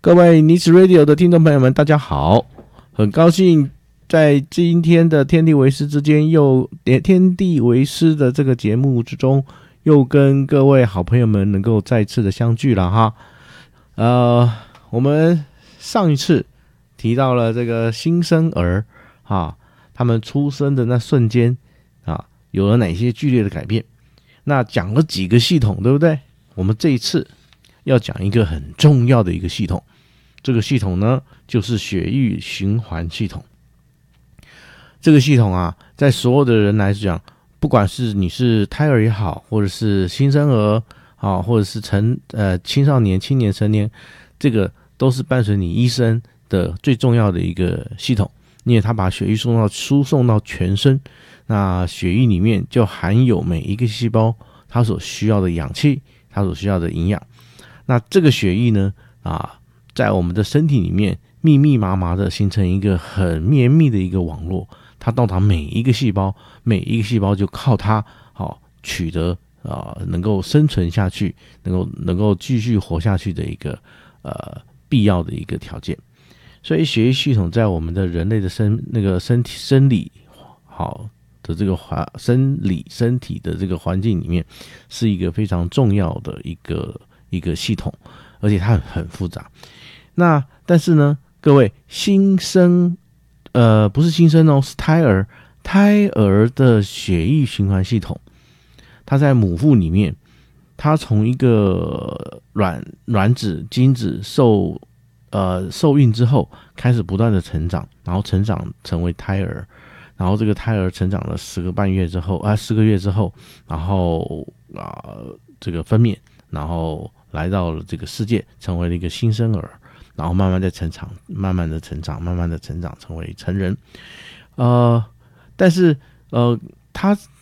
各位尼斯 Radio 的听众朋友们，大家好！很高兴在今天的天地为师之间，天地为师的这个节目之中，又跟各位好朋友们能够再次的相聚了哈。我们上一次提到了这个新生儿他们出生的那瞬间有了哪些剧烈的改变？那讲了几个系统，对不对？我们这一次要讲一个很重要的一个系统，这个系统呢，就是血液循环系统。这个系统在所有的人来讲，不管是你是胎儿也好，或者是新生儿或者是青少年、青年、成年，这个都是伴随你一生的最重要的一个系统，因为它把血液输送到全身，那血液里面就含有每一个细胞它所需要的氧气，它所需要的营养。那这个血液呢在我们的身体里面密密麻麻的形成一个很绵密的一个网络，它到达每一个细胞，每一个细胞就靠它取得能够生存下去，能够继续活下去的一个必要的一个条件。所以血液系统在我们的人类的生理的这个身体的这个环境里面，是一个非常重要的一个系统，而且它很复杂。那但是呢，各位不是新生哦，是胎儿的血液循环系统，它在母腹里面，它从一个卵子、精子受孕之后，开始不断的成长，然后成长成为胎儿。然后这个胎儿成长了10个月之后，然后这个分娩，然后来到了这个世界，成为了一个新生儿，然后慢慢的成长，慢慢的成长，成为成人。但是他